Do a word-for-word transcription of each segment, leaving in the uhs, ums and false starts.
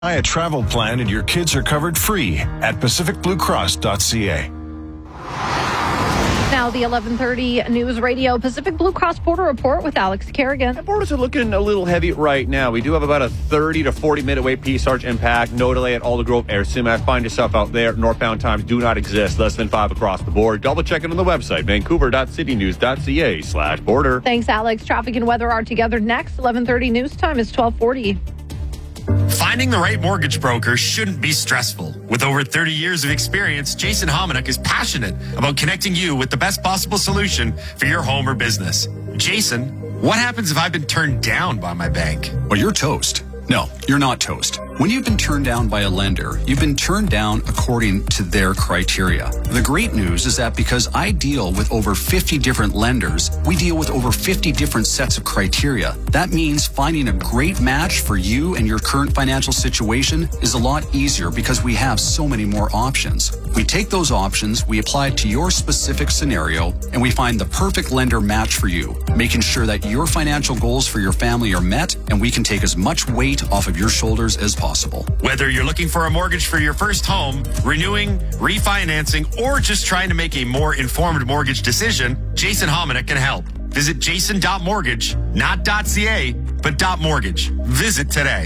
Buy a travel plan and your kids are covered free at pacific blue cross dot c a. Now the eleven thirty News Radio Pacific Blue Cross Border Report with Alex Kerrigan. The borders are looking a little heavy right now. We do have about a thirty to forty minute wait P-Sarge impact. No delay at Alder Grove Air Sumac. Find yourself out there. Northbound times do not exist. Less than five across the board. Double check it on the website, vancouver dot city news dot c a slash border. Thanks, Alex. Traffic and weather are together next. eleven thirty news time is twelve forty. Finding the right mortgage broker shouldn't be stressful. With over thirty years of experience, Jason Hominick is passionate about connecting you with the best possible solution for your home or business. Jason, what happens if I've been turned down by my bank? Well, you're toast. No, you're not toast. When you've been turned down by a lender, you've been turned down according to their criteria. The great news is that because I deal with over fifty different lenders, we deal with over fifty different sets of criteria. That means finding a great match for you and your current financial situation is a lot easier because we have so many more options. We take those options, we apply it to your specific scenario, and we find the perfect lender match for you, making sure that your financial goals for your family are met and we can take as much weight off of your shoulders as possible. Whether you're looking for a mortgage for your first home, renewing, refinancing, or just trying to make a more informed mortgage decision, Jason Hominick can help. Visit jason dot mortgage, not .ca, but .mortgage. Visit today.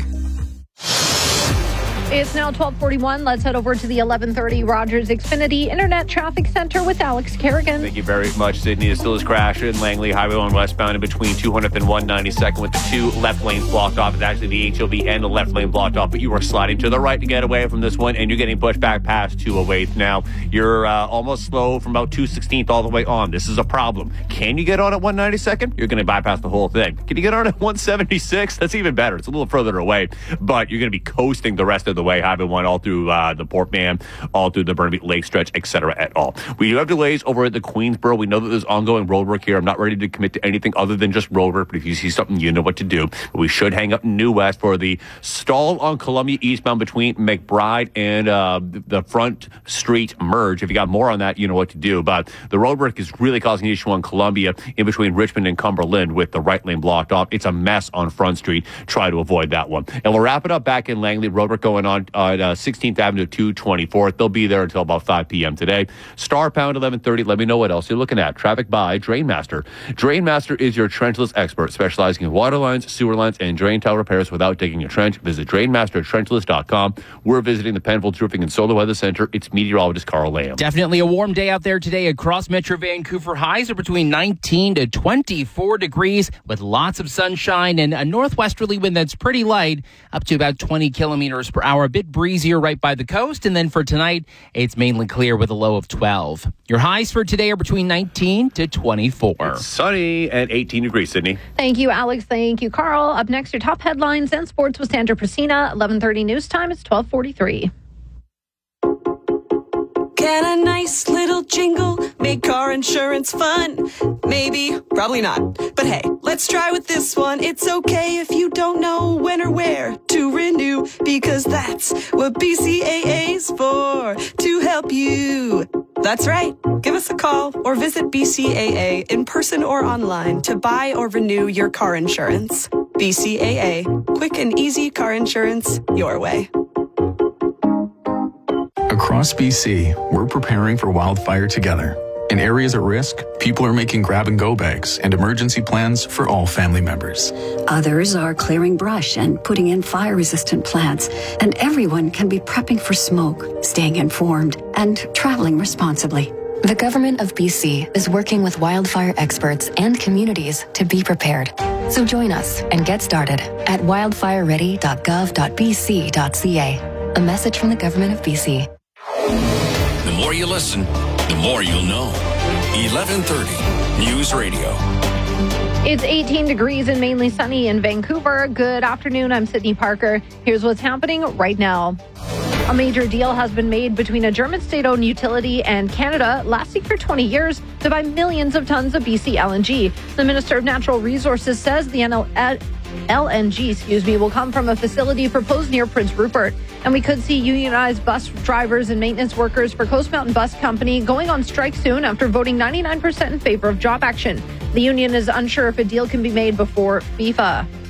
It's now twelve forty-one. Let's head over to the eleven thirty Rogers Xfinity Internet Traffic Center with Alex Kerrigan. Thank you very much, Sydney. It still is crashing. Langley Highway one westbound in between two hundredth and one ninety-second with the two left lanes blocked off. It's actually the H O V and the left lane blocked off, but you are sliding to the right to get away from this one, and you're getting pushed back past two oh eighth. Now, you're uh, almost slow from about two sixteenth all the way on. This is a problem. Can you get on at one ninety-second? You're going to bypass the whole thing. Can you get on at one seventy-six? That's even better. It's a little further away, but you're going to be coasting the rest of the way. Highway one all through uh, the Port Mann, all through the Burnaby Lake stretch, et cetera at all. We do have delays over at the Queensboro. We know that there's ongoing road work here. I'm not ready to commit to anything other than just road work, but if you see something, you know what to do. But we should hang up in New West for the stall on Columbia eastbound between McBride and uh, the Front Street merge. If you got more on that, you know what to do. But the road work is really causing an issue on Columbia in between Richmond and Cumberland with the right lane blocked off. It's a mess on Front Street. Try to avoid that one. And we'll wrap it up back in Langley. Road work going on on uh, sixteenth Avenue to twenty-fourth. They'll be there until about five p.m. today. Star Pound eleven thirty. Let me know what else you're looking at. Traffic by Drainmaster. Drainmaster is your trenchless expert, specializing in water lines, sewer lines, and drain tile repairs without digging a trench. Visit drainmaster trenchless dot com. We're visiting the Penfolds Roofing and Solar Weather Center. It's meteorologist Carl Lamb. Definitely a warm day out there today across Metro Vancouver. Highs are between nineteen to twenty-four degrees with lots of sunshine and a northwesterly wind that's pretty light, up to about twenty kilometers per hour. A bit breezier right by the coast. And then for tonight, it's mainly clear with a low of twelve. Your highs for today are between nineteen to twenty-four. It's sunny and eighteen degrees, Sydney. Thank you, Alex. Thank you, Carl. Up next, your top headlines and sports with Sandra Prasina. eleven thirty news time. It's twelve forty-three. Can a nice little jingle make car insurance fun? Maybe, probably not. But hey, let's try with this one. It's okay if you don't know when or where to renew, because that's what B C A A's for, to help you. That's right. Give us a call or visit B C A A in person or online to buy or renew your car insurance. B C A A. Quick and easy car insurance your way. Across B C, we're preparing for wildfire together. In areas at risk, people are making grab-and-go bags and emergency plans for all family members. Others are clearing brush and putting in fire-resistant plants. And everyone can be prepping for smoke, staying informed, and traveling responsibly. The Government of B C is working with wildfire experts and communities to be prepared. So join us and get started at wildfire ready dot gov dot b c dot c a. A message from the Government of B C. The more you listen, the more you'll know. eleven thirty News Radio. It's eighteen degrees and mainly sunny in Vancouver. Good afternoon. I'm Sydney Parker. Here's what's happening right now. A major deal has been made between a German state-owned utility and Canada, lasting for twenty years, to buy millions of tons of B C L N G. The Minister of Natural Resources says the L N G, excuse me, will come from a facility proposed near Prince Rupert. And we could see unionized bus drivers and maintenance workers for Coast Mountain Bus Company going on strike soon after voting ninety-nine percent in favor of job action. The union is unsure if a deal can be made before FIFA.